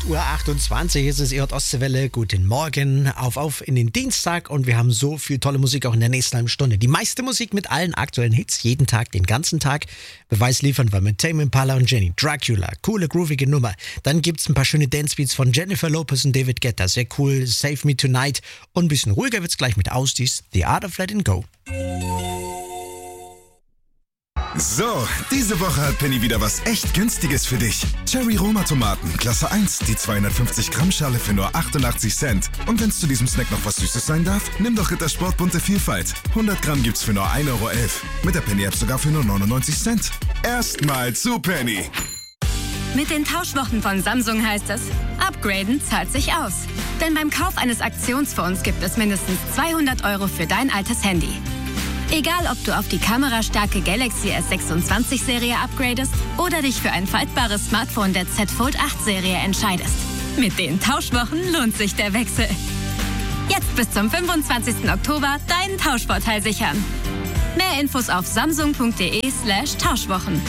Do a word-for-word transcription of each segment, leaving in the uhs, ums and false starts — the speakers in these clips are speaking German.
Uhr achtundzwanzig ist es, ihr hört Ostseewelle. Guten Morgen, auf, auf in den Dienstag und wir haben so viel tolle Musik auch in der nächsten halben Stunde. Die meiste Musik mit allen aktuellen Hits, jeden Tag, den ganzen Tag. Beweis liefern wir mit Tame Impala und Jenny. Dracula, coole, groovige Nummer. Dann gibt's ein paar schöne Dancebeats von Jennifer Lopez und David Guetta. Sehr cool, Save Me Tonight. Und ein bisschen ruhiger wird's gleich mit Ausdies, The Art of Letting Go. So, diese Woche hat Penny wieder was echt Günstiges für dich. Cherry Roma Tomaten, Klasse eins, die zweihundertfünfzig Gramm Schale für nur achtundachtzig Cent. Und wenn's zu diesem Snack noch was Süßes sein darf, nimm doch Rittersport bunte Vielfalt. hundert Gramm gibt's für nur ein Euro elf. Mit der Penny-App sogar für nur neunundneunzig Cent. Erstmal zu Penny. Mit den Tauschwochen von Samsung heißt es, upgraden zahlt sich aus. Denn beim Kauf eines Aktionsphones gibt es mindestens zweihundert Euro für dein altes Handy. Egal, ob du auf die kamerastarke Galaxy S sechsundzwanzig Serie upgradest oder dich für ein faltbares Smartphone der Z Fold acht Serie entscheidest. Mit den Tauschwochen lohnt sich der Wechsel. Jetzt bis zum fünfundzwanzigsten Oktober deinen Tauschvorteil sichern. Mehr Infos auf samsung.de slash Tauschwochen.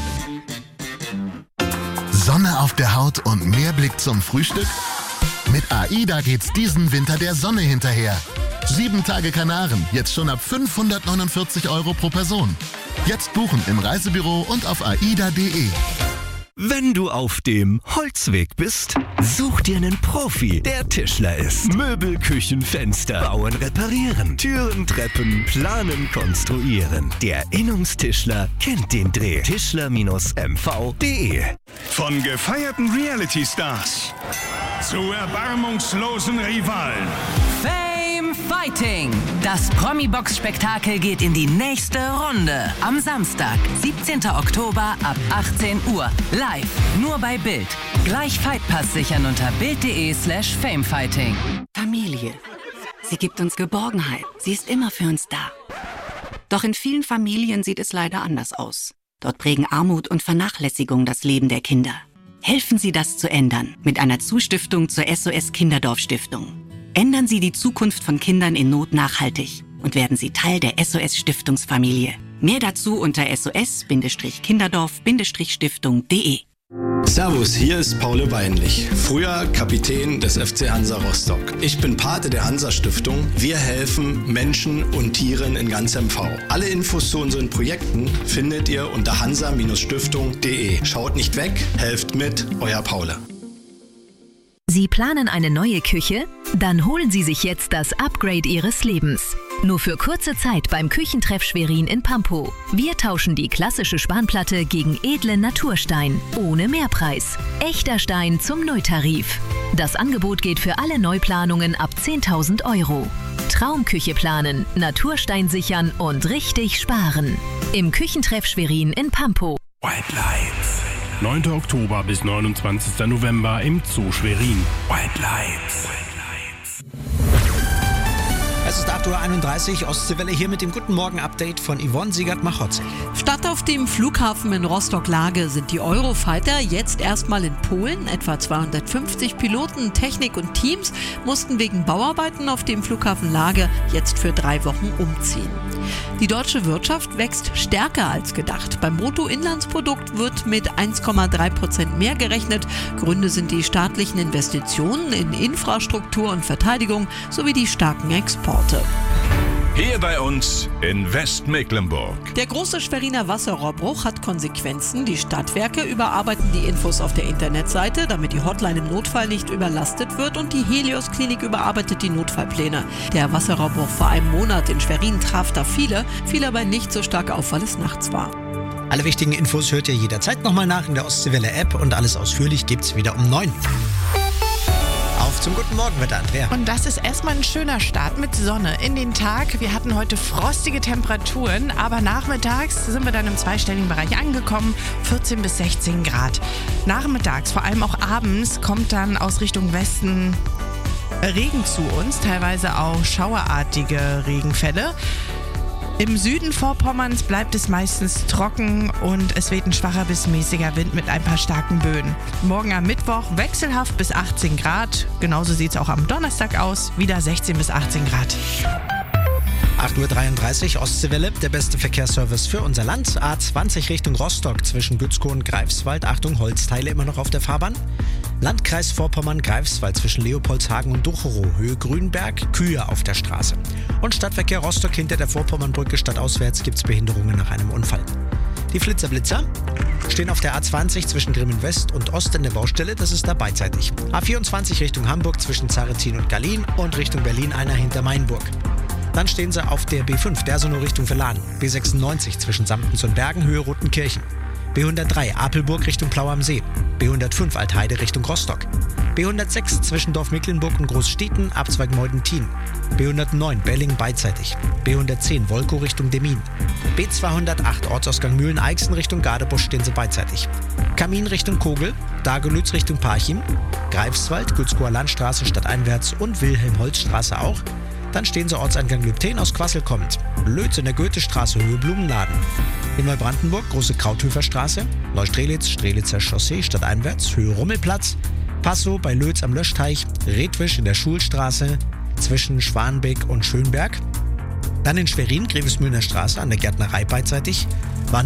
Sonne auf der Haut und mehr Blick zum Frühstück? Mit AIDA geht's diesen Winter der Sonne hinterher. Sieben Tage Kanaren, jetzt schon ab fünfhundertneunundvierzig Euro pro Person. Jetzt buchen im Reisebüro und auf aida punkt de. Wenn du auf dem Holzweg bist, such dir einen Profi, der Tischler ist. Möbel, Küchen, Fenster, bauen, reparieren, Türen, Treppen, planen, konstruieren. Der Innungstischler kennt den Dreh. Tischler M V punkt de. Von gefeierten Reality-Stars zu erbarmungslosen Rivalen. Fame Fighting. Das Promi-Box-Spektakel geht in die nächste Runde. Am Samstag, siebzehnten Oktober ab achtzehn Uhr. Live, nur bei Bild. Gleich Fightpass sichern unter bild.de slash famefighting. Familie. Sie gibt uns Geborgenheit. Sie ist immer für uns da. Doch in vielen Familien sieht es leider anders aus. Dort prägen Armut und Vernachlässigung das Leben der Kinder. Helfen Sie, das zu ändern mit einer Zustiftung zur S O S Kinderdorf Stiftung. Ändern Sie die Zukunft von Kindern in Not nachhaltig und werden Sie Teil der S O S Stiftungsfamilie. Mehr dazu unter S O S Kinderdorf Stiftung punkt de. Servus, hier ist Paul Weinlich, früher Kapitän des F C Hansa Rostock. Ich bin Pate der Hansa Stiftung. Wir helfen Menschen und Tieren in ganz M V. Alle Infos zu unseren Projekten findet ihr unter hansa Stiftung punkt de. Schaut nicht weg, helft mit, euer Paul. Sie planen eine neue Küche? Dann holen Sie sich jetzt das Upgrade Ihres Lebens. Nur für kurze Zeit beim Küchentreff Schwerin in Pampow. Wir tauschen die klassische Spanplatte gegen edlen Naturstein. Ohne Mehrpreis. Echter Stein zum Neutarif. Das Angebot geht für alle Neuplanungen ab zehntausend Euro. Traumküche planen, Naturstein sichern und richtig sparen. Im Küchentreff Schwerin in Pampow. White Lights. neunten Oktober bis neunundzwanzigsten November im Zoo Schwerin. White Lights. Es ist acht Uhr einunddreißig, Ostseewelle hier mit dem Guten Morgen-Update von Yvonne Siegert-Machotze. Statt auf dem Flughafen in Rostock-Lage sind die Eurofighter jetzt erstmal in Polen. Etwa zweihundertfünfzig Piloten, Technik und Teams mussten wegen Bauarbeiten auf dem Flughafen Lage jetzt für drei Wochen umziehen. Die deutsche Wirtschaft wächst stärker als gedacht. Beim Bruttoinlandsprodukt wird mit eins Komma drei Prozent mehr gerechnet. Gründe sind die staatlichen Investitionen in Infrastruktur und Verteidigung sowie die starken Exporte. Hier bei uns in Westmecklenburg. Der große Schweriner Wasserrohrbruch hat Konsequenzen. Die Stadtwerke überarbeiten die Infos auf der Internetseite, damit die Hotline im Notfall nicht überlastet wird, und die Helios Klinik überarbeitet die Notfallpläne. Der Wasserrohrbruch vor einem Monat in Schwerin traf da viele, fiel aber nicht so stark auf, weil es nachts war. Alle wichtigen Infos hört ihr jederzeit nochmal nach in der Ostseewelle-App und alles ausführlich gibt's wieder um neun. Auf zum guten Morgenwetter, Andrea. Und das ist erstmal ein schöner Start mit Sonne in den Tag. Wir hatten heute frostige Temperaturen, aber nachmittags sind wir dann im zweistelligen Bereich angekommen, vierzehn bis sechzehn Grad. Nachmittags, vor allem auch abends, kommt dann aus Richtung Westen Regen zu uns, teilweise auch schauerartige Regenfälle. Im Süden Vorpommerns bleibt es meistens trocken und es weht ein schwacher bis mäßiger Wind mit ein paar starken Böen. Morgen am Mittwoch wechselhaft bis achtzehn Grad. Genauso sieht es auch am Donnerstag aus, wieder sechzehn bis achtzehn Grad. acht Uhr dreiunddreißig, Ostseewelle, der beste Verkehrsservice für unser Land. A zwanzig Richtung Rostock zwischen Gützkow und Greifswald. Achtung, Holzteile immer noch auf der Fahrbahn. Landkreis Vorpommern-Greifswald zwischen Leopoldshagen und Ducherow, Höhe Grünberg, Kühe auf der Straße. Und Stadtverkehr Rostock hinter der Vorpommernbrücke stadtauswärts gibt es Behinderungen nach einem Unfall. Die Flitzer-Blitzer stehen auf der A zwanzig zwischen Grimmen West und Ost in der Baustelle, das ist da beidseitig. A vierundzwanzig Richtung Hamburg zwischen Zaretin und Gallien und Richtung Berlin einer hinter Mainburg. Dann stehen sie auf der B fünf, Dersonow Richtung Verlan, B sechsundneunzig zwischen Samtens und Bergen, Höhe Rotenkirchen. B hundertdrei Apelburg Richtung Plau am See, B hundertfünf Altheide Richtung Rostock, B hundertsechs zwischen Dorf Mecklenburg und Großstieten, Abzweig Meudentin, B hundertneun Belling beidseitig, B hundertzehn Wolkow Richtung Demmin, B zweihundertacht Ortsausgang Mühlen-Eichsen Richtung Gadebusch stehen sie beidseitig, Kamin Richtung Kogel, Dagelütz Richtung Parchim, Greifswald, Gützkower Landstraße stadteinwärts und Wilhelm-Holz-Straße auch. Dann stehen sie Ortseingang Lübten aus Quassel kommend, Lötz in der Goethestraße, Höhe Blumenladen. In Neubrandenburg, Große Krauthöferstraße, Neustrelitz, Strelitzer Chaussee, stadteinwärts, Höhe Rummelplatz, Passow bei Lötz am Löschteich, Redwisch in der Schulstraße, zwischen Schwanbeck und Schönberg. Dann in Schwerin, Grevesmühlener Straße an der Gärtnerei beidseitig,